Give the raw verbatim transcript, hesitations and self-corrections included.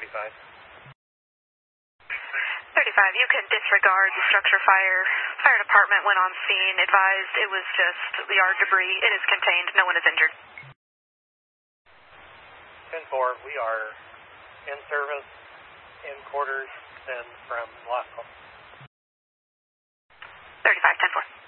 thirty-five. thirty-five, you can disregard the structure fire. Fire department went on scene, advised it was just yard debris. It is contained. No one is injured. ten four, we are in service, in quarters, and from last call. thirty-five, ten four.